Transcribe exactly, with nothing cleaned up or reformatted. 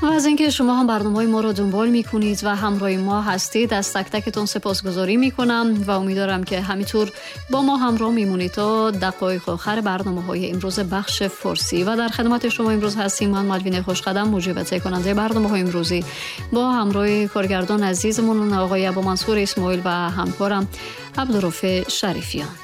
و از اینکه شما هم برنامه‌های ما رو دنبال می‌کنید و همراه ما هستید. از تک تکتون سپاسگزاری می‌کنم و امیدوارم که همینطور با ما همراه میمونید تا دقایق آخر برنامه‌های امروز بخش فارسی. و در خدمت شما امروز هستیم من ملوین خوشقدم، مجری و تهیه کننده برنامه‌های امروزی، با همراه کارگردان عزیزمون آقای ابو منصور اسماعیل و همکارم عبدالرفیع شریفیان.